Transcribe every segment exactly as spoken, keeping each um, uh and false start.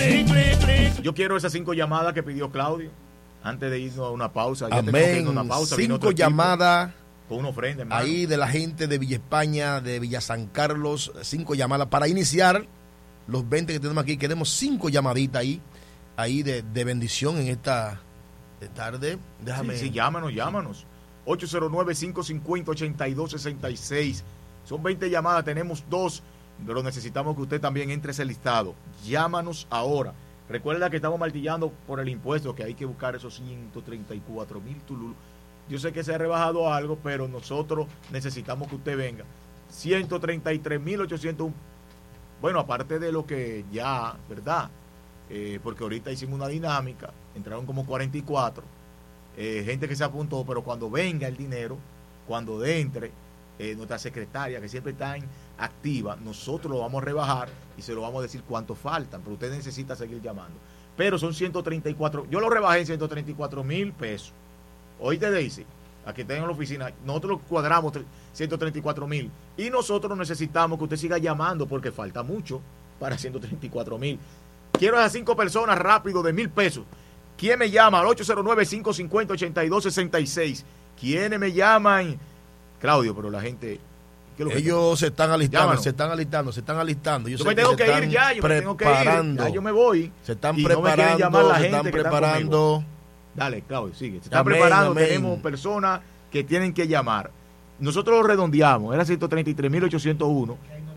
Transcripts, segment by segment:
Yo quiero esas cinco llamadas que pidió Claudio antes de irnos a una pausa. Ya Amén. Una pausa, cinco llamadas con una ofrenda, hermano. Ahí de la gente de Villa España, de Villa San Carlos, cinco llamadas para iniciar los veinte que tenemos aquí. Queremos cinco llamaditas ahí, ahí de, de bendición en esta tarde. Déjame. Sí, sí, llámanos, llámanos. ocho cero nueve, cinco cinco cero, ocho dos seis seis. Son veinte llamadas, tenemos dos, pero necesitamos que usted también entre ese listado. Llámanos ahora. Recuerda que estamos martillando por el impuesto, que hay que buscar esos ciento treinta y cuatro mil tulul. Yo sé que se ha rebajado algo, pero nosotros necesitamos que usted venga. ciento treinta y tres mil ochocientos. Bueno, aparte de lo que ya, ¿verdad? Eh, porque ahorita hicimos una dinámica, entraron como cuarenta y cuatro. Eh, gente que se apuntó, pero cuando venga el dinero, cuando entre, eh, nuestra secretaria, que siempre está en activa, nosotros lo vamos a rebajar y se lo vamos a decir cuánto faltan, pero usted necesita seguir llamando. Pero son ciento treinta y cuatro, yo lo rebajé en ciento treinta y cuatro mil pesos. Oíste, Daisy, aquí tengo en la oficina, nosotros cuadramos ciento treinta y cuatro mil y nosotros necesitamos que usted siga llamando porque falta mucho para ciento treinta y cuatro mil. Quiero a esas cinco personas rápido de mil pesos. ¿Quién me llama? Al ocho cero nueve, cinco cinco cero, ocho dos seis seis. ¿Quiénes me llaman? Claudio, pero la gente... Ellos se están alistando, Llámanos. se están alistando, se están alistando. Yo, yo sé me tengo que, que ir ya, yo me tengo que ir. Ya yo me voy. Se están y preparando, no me llamar la se gente están que preparando. Está Dale, Claudio, sigue. Se están Amén, preparando, amén. tenemos personas que tienen que llamar. Nosotros lo redondeamos, era ciento treinta y tres mil ochocientos uno.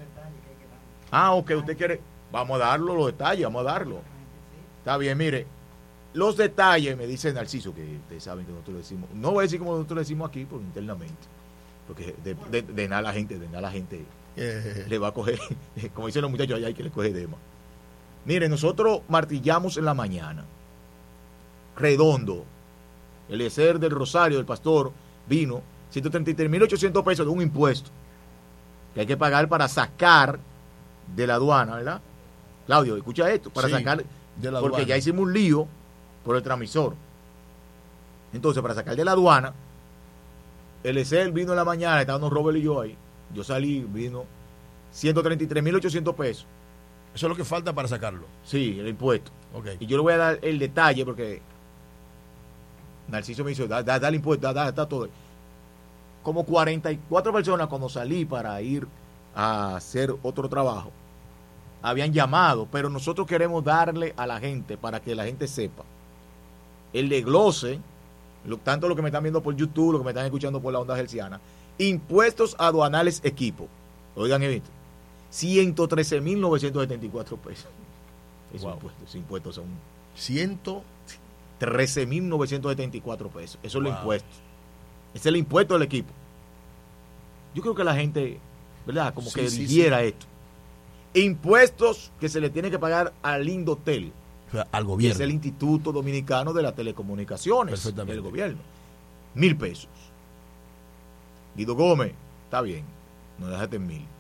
Ah, ok, usted quiere... Vamos a darlo, los detalles, vamos a darlo. Está bien, mire. Los detalles, me dice Narciso, que ustedes saben que nosotros lo decimos. No voy a decir como nosotros lo decimos aquí, porque internamente. Porque de, de, de nada la gente, de nada la gente eh. le va a coger, como dicen los muchachos allá, hay que le coge dema. Mire, nosotros martillamos en la mañana. Redondo. Eliezer del Rosario, del pastor, vino ciento treinta y tres mil ochocientos pesos de un impuesto que hay que pagar para sacar de la aduana, ¿verdad? Claudio, escucha esto, para sí, sacar, de la porque aduana. ya hicimos un lío por el transmisor. Entonces, para sacar de la aduana, Eliezer vino en la mañana, estábamos Robert y yo ahí, yo salí, vino ciento treinta y tres mil ochocientos pesos. Eso es lo que falta para sacarlo. Sí, el impuesto. Okay. Y yo le voy a dar el detalle porque Narciso me dijo, da, da, da el impuesto, da, da, da todo. Como cuarenta y cuatro personas cuando salí para ir a hacer otro trabajo, habían llamado, pero nosotros queremos darle a la gente, para que la gente sepa, el desglose, lo, tanto lo que me están viendo por YouTube, lo que me están escuchando por la onda herciana, impuestos aduanales equipo. Oigan esto, ciento trece mil novecientos setenta y cuatro pesos. Esos wow. impuestos, esos impuestos son ciento trece mil novecientos setenta y cuatro pesos. Eso es wow. los impuestos. Ese es el impuesto del equipo. Yo creo que la gente, ¿verdad? Como sí, que sí, dijera sí. esto. Impuestos que se le tiene que pagar al Indotel. O sea, al gobierno. Que es el Instituto Dominicano de las Telecomunicaciones. Perfectamente. Del gobierno. Mil pesos. Guido Gómez, está bien. No déjate en mil.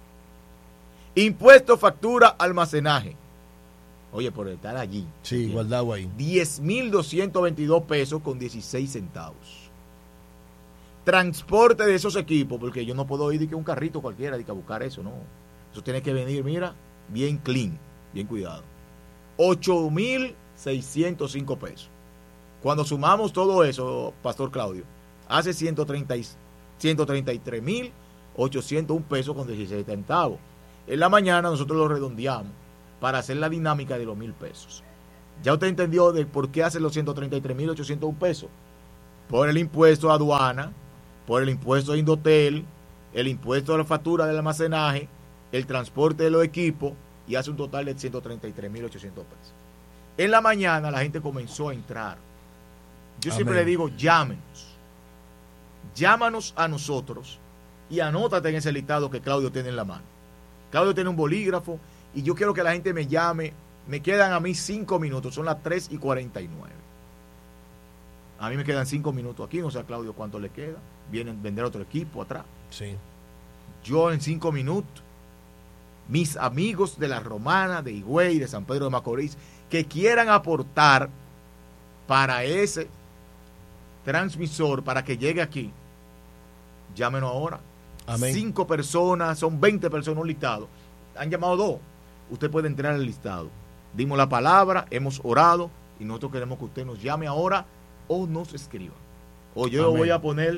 Impuesto, factura, almacenaje. Oye, por estar allí. Sí, guardado ahí. diez mil doscientos veintidós pesos con dieciséis centavos. Transporte de esos equipos, porque yo no puedo ir de que un carrito cualquiera de que a buscar eso, no. Eso tiene que venir, mira, bien clean, bien cuidado. ocho mil seiscientos cinco pesos. Cuando sumamos todo eso, Pastor Claudio, hace ciento treinta y tres mil ochocientos uno pesos con dieciséis centavos. En la mañana nosotros lo redondeamos para hacer la dinámica de los mil pesos. Ya usted entendió de por qué hace los ciento treinta y tres mil ochocientos uno pesos. Por el impuesto a aduana, por el impuesto de Indotel, el impuesto de la factura del almacenaje, el transporte de los equipos, y hace un total de ciento treinta y tres mil ochocientos pesos. En la mañana la gente comenzó a entrar. Yo Amén. siempre le digo, llámenos. Llámanos a nosotros y anótate en ese listado que Claudio tiene en la mano. Claudio tiene un bolígrafo y yo quiero que la gente me llame. Me quedan a mí cinco minutos, son las tres y cuarenta y nueve. A mí me quedan cinco minutos aquí, no sé a Claudio cuánto le queda. Vienen a vender otro equipo atrás. Sí. Yo en cinco minutos, mis amigos de la Romana, de Higüey, de San Pedro de Macorís, que quieran aportar para ese transmisor, para que llegue aquí, llámenos ahora. Amén. Cinco personas, son veinte personas un listado. Han llamado dos. Usted puede entrar al listado. dimos la palabra, hemos orado y nosotros queremos que usted nos llame ahora o nos escriba. O yo Amén. voy a poner...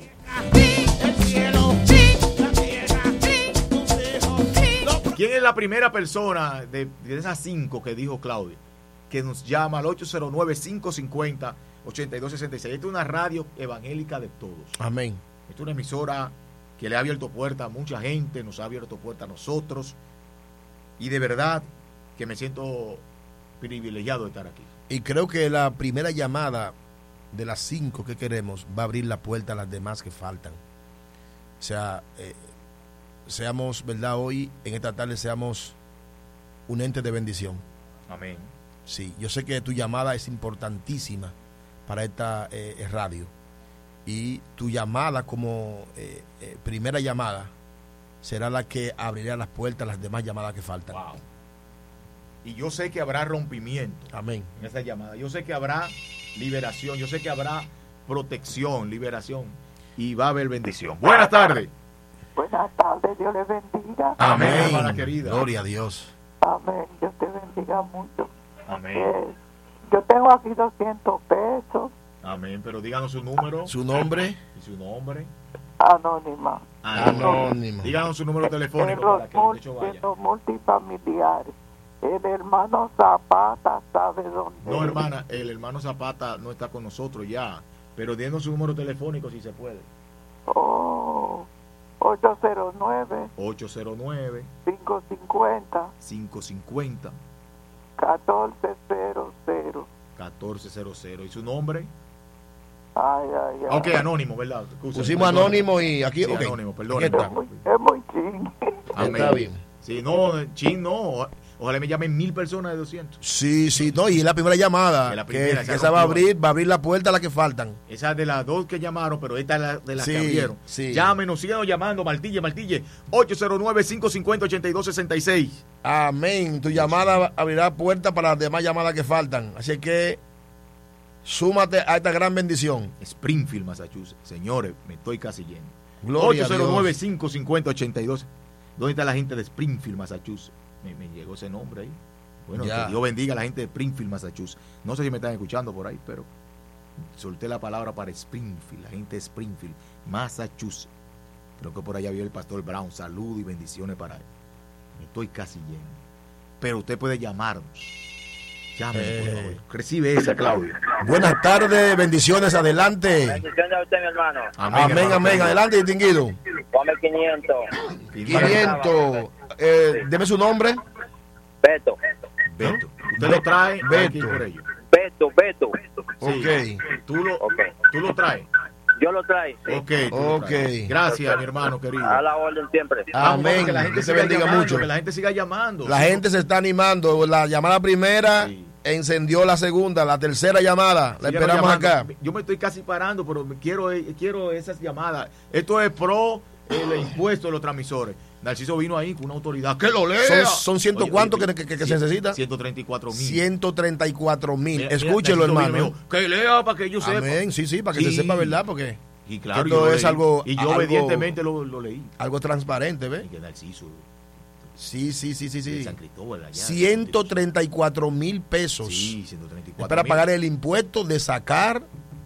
¿Quién es la primera persona de, de esas cinco que dijo Claudia que nos llama al ocho cero nueve, cinco cinco cero, ocho dos seis seis? Esta es una radio evangélica de todos. Amén. Esta es una emisora que le ha abierto puertas a mucha gente, nos ha abierto puertas a nosotros. Y de verdad que me siento privilegiado de estar aquí. Y creo que la primera llamada de las cinco que queremos va a abrir la puerta a las demás que faltan. O sea, eh, seamos, ¿verdad? Hoy, en esta tarde, seamos un ente de bendición. Amén. Sí, yo sé que tu llamada es importantísima para esta eh, radio. Y tu llamada como eh, eh, primera llamada será la que abrirá las puertas a las demás llamadas que faltan. Wow. Y yo sé que habrá rompimiento Amén. en esa llamada. Yo sé que habrá liberación. Yo sé que habrá protección, liberación. Y va a haber bendición. Buenas tardes. Buenas tardes, Dios les bendiga. Amén, Amén. hermana querida. Gloria a Dios. Amén, Dios te bendiga mucho. Amén. Eh, yo tengo aquí doscientos pesos, Amén. Pero díganos su número Su nombre, y su nombre. anónima. anónimo. Díganos su número En telefónico los, para que el mul- muchacho en vaya. los multifamiliares. El hermano Zapata sabe dónde. No, es. hermana, el hermano Zapata no está con nosotros ya. Pero denos su número telefónico si se puede. Oh, ocho cero nueve, ocho cero nueve, cinco cinco cero, cinco cinco cero, uno cuatro cero cero. uno cuatro cero cero. ¿Y su nombre? Ay, ay, ay. Ok, anónimo, ¿verdad? Excúseme, Pusimos perdón. anónimo y aquí, Sí, ok. anónimo, perdón. Aquí está. Es muy, es muy ching. Amén. Está bien. Sí, no, chin, no. Ojalá me llamen mil personas de doscientos. Sí, sí, no, y es la primera llamada Es la primera, que, se que esa va a rompió. abrir, va a abrir la puerta a las que faltan. Esa de las dos que llamaron, pero esta es la de las Sí, que abrieron. sí. Llámenos, sigan llamando, Martille, Martille. ocho cero nueve, cinco cinco cero, ocho dos seis seis. Amén. Tu llamada abrirá puerta para las demás llamadas que faltan. Así que súmate a esta gran bendición. Springfield, Massachusetts. Señores, me estoy casi yendo. Gloria ocho cero nueve, a Dios. cinco cinco cero, ocho dos. ¿Dónde está la gente de Springfield, Massachusetts? Me, me llegó ese nombre ahí. Bueno, Ya. que Dios bendiga a la gente de Springfield, Massachusetts. No sé si me están escuchando por ahí, pero solté la palabra para Springfield, la gente de Springfield, Massachusetts. Creo que por allá vio el pastor Brown. Saludos y bendiciones para él. Me estoy casi yendo. Pero usted puede llamarnos. Llámenos, por Eh. favor. Recibe esa, Claudia. Buenas tardes, bendiciones, adelante. Bendición de usted, mi hermano. Amén, hermano. amén, adelante, distinguido. Ponme quinientos. quinientos. Eh, deme su nombre. Beto. Beto. Usted lo trae, Beto. aquí por ello. Beto, Beto. Sí. Ok. Tú lo, Ok. tú lo traes. Yo lo traigo. Sí. Ok. tú lo Ok. traes. Gracias, mi hermano querido. A la orden siempre. Vamos, Amén. que la gente Que se siga bendiga llamando, mucho. que la gente siga llamando. La gente se está animando. La llamada primera Sí. encendió la segunda, la tercera llamada. La Síganos esperamos llamando. acá. Yo me estoy casi parando, pero me quiero, quiero esas llamadas. Esto es pro el impuesto de los transmisores. Narciso vino ahí con una autoridad. ¡Que lo lea! Son, son ciento Oye, cuánto oye, que, que- que se necesita. ciento treinta y cuatro mil. ciento treinta y cuatro mil. Mira, mira, Escúchelo, Narciso hermano. vino y me dijo, que lea para que yo sepa. Amén. Sí, sí, para que Sí. se sepa, ¿verdad? Porque Y claro, Esto yo lo es leí. algo- Y yo algo- obedientemente lo, lo leí. algo transparente, Y ¿ves? que Narciso, Sí, sí, sí, sí, de sí. San Cristóbal, allá, ciento treinta y cuatro mil pesos. Sí, ciento treinta y cuatro Es para mil. pagar el impuesto de sacar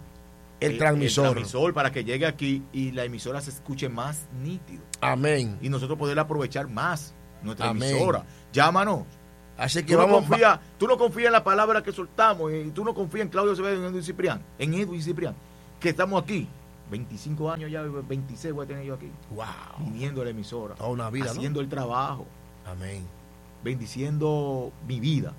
el Eh, transmisor. El transmisor para que llegue aquí y la emisora se escuche más nítido. Amén. Y nosotros poder aprovechar más nuestra Amén. emisora. Llámanos. Así que Tú no, vamos. confías, tú no confías en la palabra que soltamos. Y tú no confías en Claudio Acevedo y en Edwin Ciprián. En Edwin y Ciprián. Que estamos aquí. veinticinco años ya, veintiséis voy a tener yo aquí. Wow. Viniendo a la emisora. Toda una vida, ¿no? Haciendo el trabajo. Amén. Bendiciendo mi vida.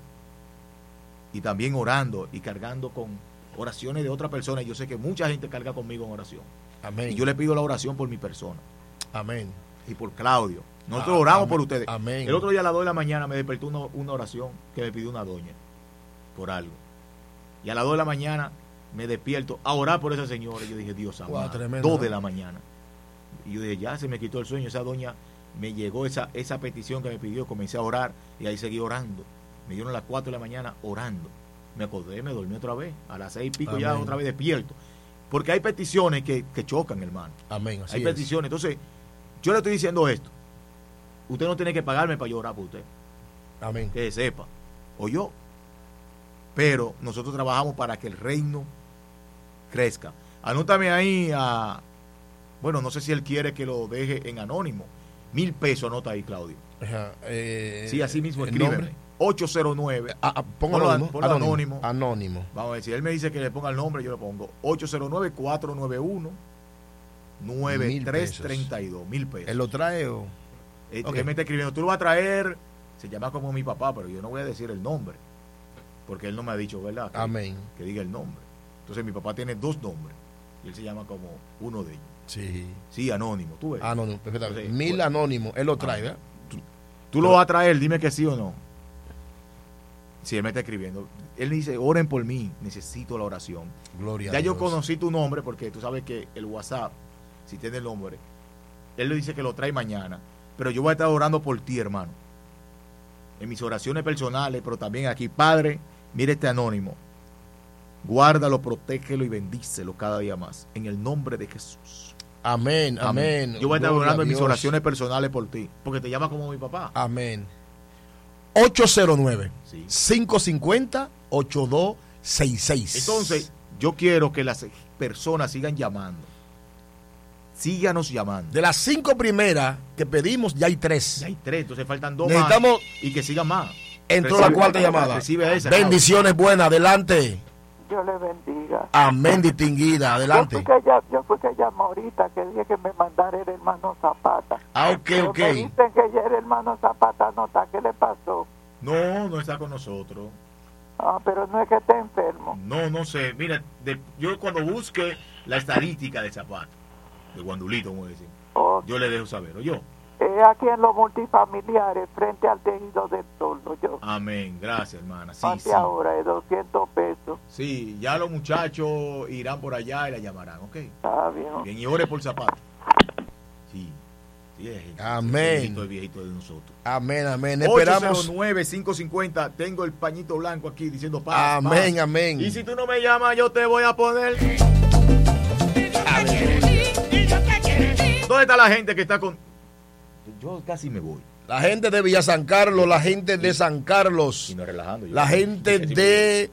Y también orando y cargando con oraciones de otra persona. Y yo sé que mucha gente carga conmigo en oración. Amén. Y yo le pido la oración por mi persona. Amén. Y por Claudio. Nosotros Ah, oramos amén, por ustedes. amén. El otro día a las dos de la mañana me despertó una, una oración que me pidió una doña por algo. Y a las dos de la mañana me despierto a orar por esa señora. Y yo dije, Dios Guau, amado, tremendo, dos ¿no? de la mañana. Y yo dije, ya se me quitó el sueño. Esa doña me llegó esa, esa petición que me pidió. Comencé a orar y ahí seguí orando. Me dieron las cuatro de la mañana orando. Me acordé, me dormí otra vez. A las seis y pico ya Amén. otra vez despierto. Porque hay peticiones que, que chocan, hermano. Amén. Así Hay es. peticiones. Entonces, yo le estoy diciendo esto. Usted no tiene que pagarme para llorar por usted. Amén. Que sepa. O yo. pero nosotros trabajamos para que el reino crezca. Anótame ahí a, bueno, no sé si él quiere que lo deje en anónimo. Mil pesos, anota ahí, Claudio. Ajá, eh, Sí, así mismo, ¿el escríbeme. nombre? ocho cero nueve. Ah, ah, póngalo Ponlo anónimo, an- ponlo anónimo. Anónimo. Vamos a ver, si él me dice que le ponga el nombre, yo le pongo ocho cero nueve, cuatro nueve uno, nueve tres tres dos. Mil pesos. ¿Él lo trae o...? Él, Ok. él me está escribiendo, tú lo vas a traer, se llama como mi papá, pero yo no voy a decir el nombre, porque él no me ha dicho, ¿verdad? Que, Amén. que diga el nombre. Entonces mi papá tiene dos nombres, y él se llama como uno de ellos. Sí. Sí, anónimo, tú ves. Anónimo, perfecto. Sí, Mil bueno. anónimos, él lo trae, Ah. ¿verdad? Tú lo vas a traer, dime que sí o no. Si él me está escribiendo, él dice, oren por mí, necesito la oración. Gloria Ya a yo Dios. conocí tu nombre, porque tú sabes que el WhatsApp, si tiene el nombre, él le dice que lo trae mañana, pero yo voy a estar orando por ti, hermano. En mis oraciones personales, pero también aquí, Padre, mire este anónimo. Guárdalo, protégelo y bendícelo cada día más. En el nombre de Jesús. Amén, amén. Yo voy a estar Gloria orando en mis Dios. oraciones personales por ti, porque te llama como mi papá. Amén. ocho cero nueve, Sí. cinco cinco cero, ocho dos seis seis. Entonces, yo quiero que las personas sigan llamando. Síganos llamando. De las cinco primeras que pedimos, ya hay tres. Ya hay tres, entonces faltan dos Necesitamos... más. Y que sigan más. Entró Recibe- la cuarta llamada. Recibe esa. Bendiciones buenas, adelante. Dios le bendiga. Amén, distinguida, Yo adelante. fui, que ya, yo fui que llamó ahorita, que dije que me mandara el hermano Zapata. Ah, ok, Pero ok. me dicen que ya el hermano Zapata no está. ¿Qué le pasó? No, no está con nosotros. Ah, pero no es que esté enfermo. No, no sé. Mira, de- yo cuando busque la estadística de Zapata, de Guandulito, como decir, O yo le dejo saber, ¿o yo? eh, aquí en los multifamiliares, frente al tejido del toldo. Yo Amén, gracias, hermana. Sí, pasé sí. ahora de doscientos pesos. Sí, ya los muchachos irán por allá y la llamarán, ¿ok? Está bien. Bien, y ore por Zapata. Sí, sí, es el- Amén. El viejito, el viejito de nosotros. Amén, amén. Esperamos. ocho cero nueve, cinco cinco cero, tengo el pañito blanco aquí diciendo paz. Amén, paz. amén. Y si tú no me llamas, yo te voy a poner. ¿Dónde está la gente que está con.? Yo casi me voy. La gente de Villa San Carlos, la gente de San Carlos, Y no relajando. yo- la gente Sí, sí, de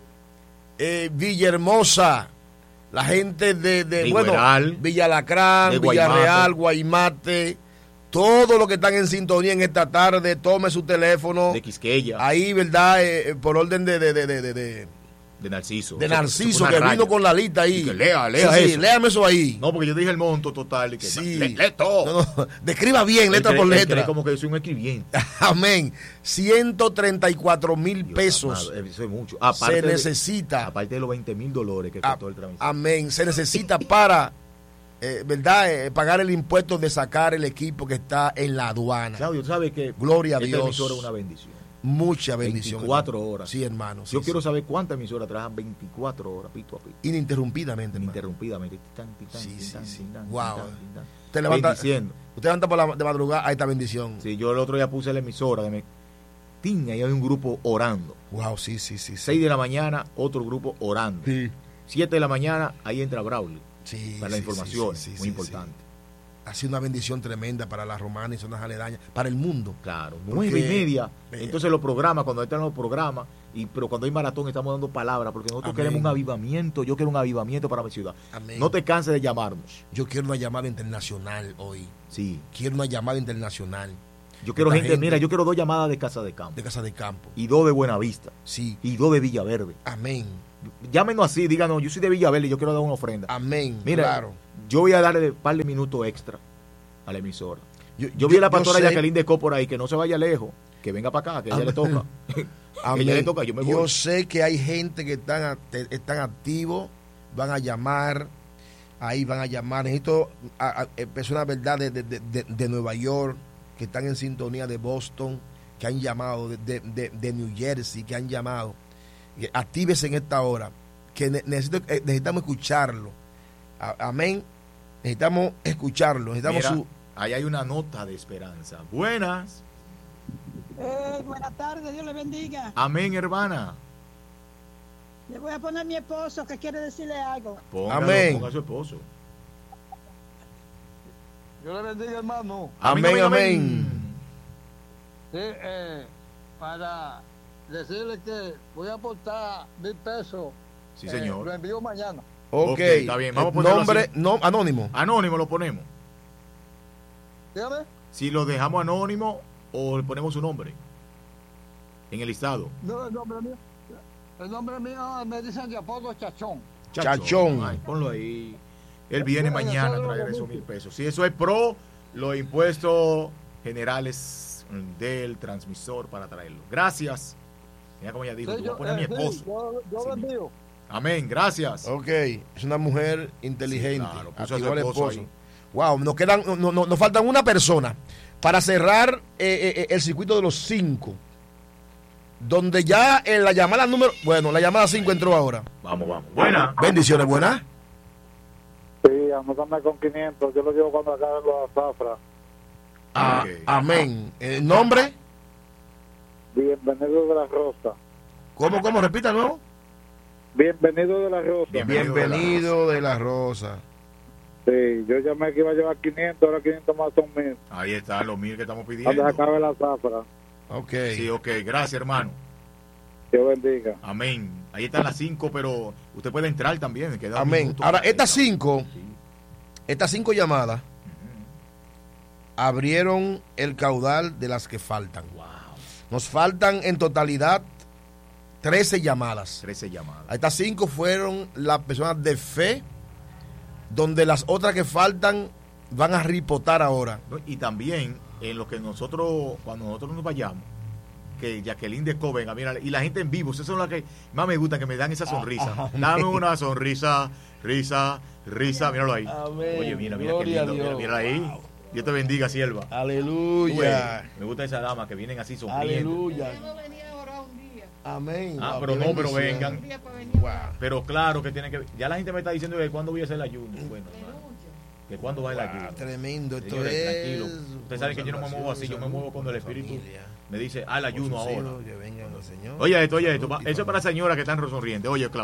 eh, Villahermosa, la gente de, de, De bueno, Igueral, Villa Lacrán, de Villarreal, Guaymate, todos los que están en sintonía en esta tarde, tome su teléfono, De Quisqueya, ahí, ¿verdad? Eh, eh, por orden de, de, de, de, de, de- de Narciso. de Eso- eso Narciso, fue que una vino raya. con la lista ahí. Y que lea, lea Sí, sí, eso. léame eso ahí. No, porque yo dije el monto total. Y que, Sí. le- lee todo. No, no, describa bien, Él letra cree- por él letra. cree como que yo soy un escribiente. Amén. ciento treinta y cuatro mil Dios pesos amado, eso es mucho. se Aparte de- necesita. aparte de los veinte mil dólares que A- costó el trámite. Amén. Se necesita para, eh, ¿verdad? Eh, pagar el impuesto de sacar el equipo que está en la aduana. Claudio, tú sabes que Gloria a esta Dios. emisora es una bendición. Mucha bendición. veinticuatro hermano. horas. Sí, hermano. sí, Yo sí. quiero saber cuántas emisoras trabajan veinticuatro horas, pito a pito, Ininterrumpidamente, hermano. ininterrumpidamente. Titán, titán, Sí, titán, sí, sí. titán, Wow. titán, titán. Usted levanta, Bendiciendo. usted levanta por la de madrugada a esta bendición. Sí, yo el otro día puse la emisora de me... Tin, ahí hay un grupo orando. Wow, sí, sí, sí. sí. seis de la mañana, otro grupo orando. Sí. siete de la mañana, ahí entra Braulio. Sí, Para las sí, informaciones, sí, sí, muy sí, importante. sí. Ha sido una bendición tremenda para la romana y zonas aledañas, para el mundo. Claro, Porque- nueve y media. Vea. Entonces los programas, cuando entran los programas, y, pero cuando hay maratón estamos dando palabras, porque nosotros Amén. queremos un avivamiento, yo quiero un avivamiento para mi ciudad. Amén. No te canses de llamarnos. Yo quiero una llamada internacional hoy. Sí. Quiero una llamada internacional Yo quiero Esta gente, gente- mira, yo quiero dos llamadas de Casa de Campo, de Casa de Campo. y dos de Buenavista, Sí. y dos de Villaverde. Amén. Llámenos así, díganos, yo soy de Villaverde y yo quiero dar una ofrenda. Amén. Mira, claro. yo voy a darle un par de minutos extra a la emisora. Yo, Yo vi a la yo pastora sé- Jacqueline de Co por ahí, que no se vaya lejos, que venga para acá, que a ella le Amén. toca. Que a Amén. ella le toca, yo me voy. Yo sé que hay gente que están, a- te- están activos, van a llamar, ahí van a llamar. Necesito a, a- eh, personas, ¿verdad?, de, de, de- de Nueva York, que están en sintonía de Boston, que han llamado, de, de, de- de New Jersey, que han llamado. Eh, Actívese en esta hora, que ne- necesito, eh, necesitamos escucharlo. A- amén. Necesitamos escucharlo, necesitamos Mira, su... ahí hay una nota de esperanza. Buenas. Eh, buenas tardes, Dios le bendiga. Amén, hermana. Le voy a poner a mi esposo que quiere decirle algo. Póngalo, Amén. ponga a su esposo. Dios le bendiga, hermano. Amén, amén. Sí, eh, para decirle que voy a aportar mil pesos. Sí, Eh, señor. lo envío mañana. Ok, Ok, está bien, vamos a ponerlo nombre, así. no, anónimo. Anónimo lo ponemos. Dígame. Si lo dejamos anónimo o le ponemos su nombre en el listado. No, el nombre mío. El nombre mío me dicen de apodo Chachón. Chachón. Ay, ponlo ahí. Él viene Bueno, mañana a todo traer lo esos mismo. mil pesos. Si eso es pro los impuestos generales del transmisor para traerlo. Gracias. Mira como ella dijo, Sí, yo voy a poner a mi eh, sí, esposo. yo, yo Sí, lo envío. Amén, gracias. Ok, es una mujer inteligente. Sí, claro, puso a su activó al esposo esposo. ahí. Wow, nos quedan, no, no- nos faltan una persona para cerrar eh, eh, el circuito de los cinco. Donde ya en la llamada número, bueno, la llamada cinco entró ahora. Vamos, vamos. Buena. Bendiciones, buenas. Sí, anótame con quinientos. Yo lo llevo cuando acaben los azafras. Ah, Ok. amén. ¿El nombre? Bienvenido de la Rosa. ¿Cómo, cómo? Repita, ¿no? Bienvenido de la Rosa. Bienvenido. Bienvenido de la Rosa. Sí, yo llamé que iba a llevar quinientos, ahora quinientos más son mil. Ahí están los mil que estamos Cuando pidiendo. se acabe la zafra. Ok. Sí, ok. Gracias, hermano. Dios bendiga. Amén. Ahí están las cinco, pero usted puede entrar también. Queda un Amén. minuto Ahora, para estas entrar. cinco, Sí. estas cinco llamadas abrieron el caudal de las que faltan. Wow. Nos faltan en totalidad trece llamadas. trece llamadas. Estas cinco fueron las personas de fe, donde las otras que faltan van a ripotar ahora. ¿No? Y también en lo que nosotros, cuando nosotros nos vayamos, que Jacqueline de Co venga, mira, y la gente en vivo, esas son las que más me gusta, que me dan esa sonrisa. Ah, amén. Dame una sonrisa, risa, risa, míralo ahí. Amén. Oye, mira, mira qué Gloria a lindo, mira, Dios. mira ahí. Wow. Dios te bendiga, sierva. Aleluya. Uy, me gusta esa dama que vienen así sonriendo. Aleluya. Yo venía a orar un día. Amén. Ah, Wow, pero qué no, pero bendición. vengan. Un día para venir a Wow. orar. Pero claro que tiene que. Ya la gente me está diciendo que cuándo voy a hacer el ayuno. Bueno, hermano, que cuándo va el ayuno. Tremendo, esto Señores, es. tranquilo. Usted sabe que yo no me muevo así, yo me muevo cuando el Espíritu me dice al ayuno ahora. Que vengan al Señor. Oye esto, oye esto. va- Eso es para señoras que están sonriendo. Oye, Claudio.